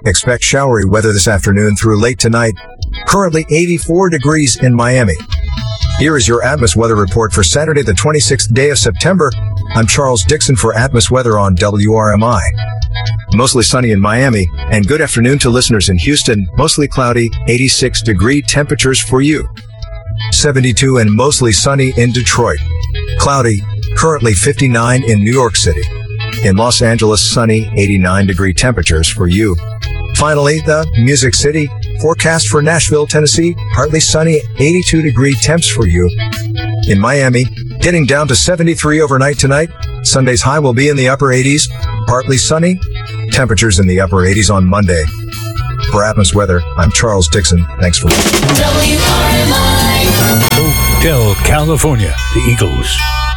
Expect showery weather this afternoon through late tonight. Currently 84 degrees in Miami. Here is your Atmos weather report for Saturday, the 26th day of September. I'm Charles Dixon for Atmos Weather on WRMI. Mostly sunny in Miami, and good afternoon to listeners in Houston. Mostly cloudy, 86-degree temperatures for you. 72 and mostly sunny in Detroit. Cloudy, currently 59 in New York City. In Los Angeles, sunny, 89-degree temperatures for you. Finally, the Music City forecast for Nashville, Tennessee, partly sunny, 82-degree temps for you. In Miami, getting down to 73 overnight tonight. Sunday's high will be in the upper 80s, partly sunny, temperatures in the upper 80s on Monday. For Atmos Weather, I'm Charles Dixon. Thanks for watching. WRMI. Hotel California, the Eagles.